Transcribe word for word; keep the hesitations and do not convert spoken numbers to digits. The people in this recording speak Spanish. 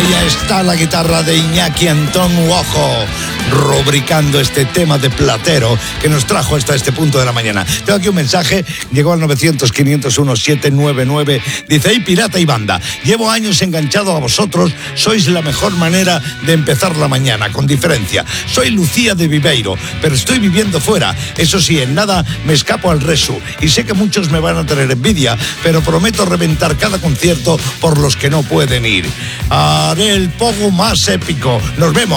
Ahí está la guitarra de Iñaki Antón Uojo, rubricando este tema de Platero que nos trajo hasta este punto de la mañana. Tengo aquí un mensaje, llegó al novecientos, quinientos uno, setecientos noventa y nueve. Dice: hey, pirata y banda, llevo años enganchado a vosotros, sois la mejor manera de empezar la mañana, con diferencia. Soy Lucía de Viveiro, pero estoy viviendo fuera. Eso sí, en nada me escapo al resu. Y sé que muchos me van a tener envidia, pero prometo reventar cada concierto por los que no pueden ir. Haré el pogo más épico. Nos vemos.